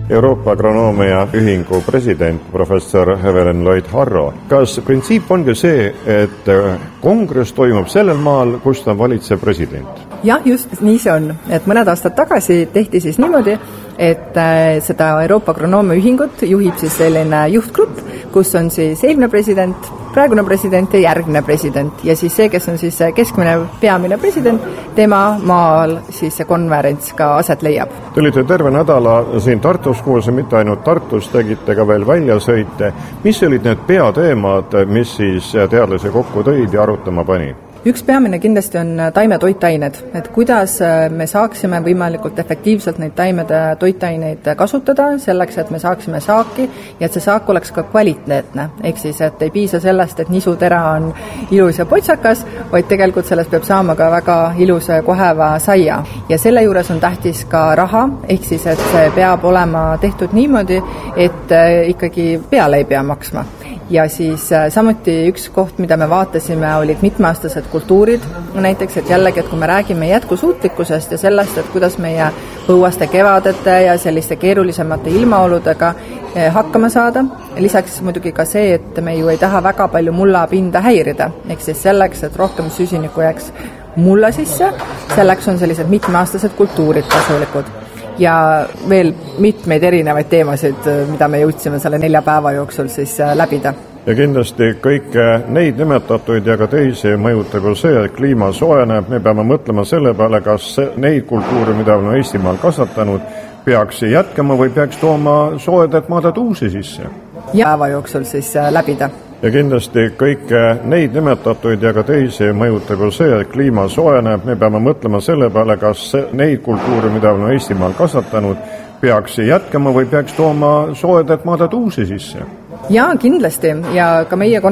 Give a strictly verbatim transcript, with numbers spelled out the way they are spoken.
Euroopa Agronoomia Ühingu president professor Evelyn Lloyd-Harro. Kas printsiip ongi see, et kongress toimub sellel maal, kus ta valitseb president? Jah, just nii see on. Et mõned aastad tagasi tehti siis niimoodi, et seda Euroopa Agronoomia Ühingut juhib siis selline juhtgrupp, kus on siis eelmine president, praegune president ja järgmine president. Ja siis see, kes on siis keskmine peamine president, tema maal siis see konverents ka aset leiab. Te olite terve nädala siin Tartus, kuulse mitte ainult Tartus, tegite ka veel väljasõite. Mis olid need peateemad, mis siis teadlase kokku tõid ja arutama pani? Üks peamine kindlasti on taime toitained, et kuidas me saaksime võimalikult efektiivselt neid taimede toitaineid kasutada selleks, et me saaksime saaki ja et see saak oleks ka kvaliteetne. Ehk siis, et ei piisa sellest, et nisutera on ilus ja potsakas, vaid tegelikult sellest peab saama ka väga ilus koheva saia. Ja selle juures on tähtis ka raha, ehk siis, et see peab olema tehtud niimoodi, et ikkagi peale ei pea maksma. Ja siis samuti üks koht, mida me vaatasime, olid mitmeaastased kultuurid. Näiteks, et jällegi, et kui me räägime jätkusuutlikkusest ja sellest, et kuidas meie põuaste kevadete ja selliste keerulisemate ilmaoludega hakkama saada. Lisaks muidugi ka see, et me ju ei taha väga palju mullapinda häirida. Ehk siis selleks, et rohkem süsiniku jääks mulla sisse, selleks on sellised mitmeaastased kultuurid kasulikud. Ja veel mitmeid erinevaid teemasid, mida me jõudsime selle nelja päeva jooksul siis läbida. Ja kindlasti kõike neid nimetatuid ja ka teisi mõjutab see, et kliima soojeneb. Me peame mõtlema selle peale, kas neid kultuure, mida on Eestimaal kasvatanud, peaks jätkama või peaks tooma soojedat maadad uusi sisse. Ja päeva jooksul siis läbida. Ja kindlasti kõike neid nimetatuid ja ka teisi mõjutab see, et kliima soojeneb. Me peame mõtlema selle peale, kas neid kultuure, mida on Eestimaal kasvatanud, peaks jätkama või peaks tooma soojedat maadad uusi sisse. Ja kindlasti ja ka meie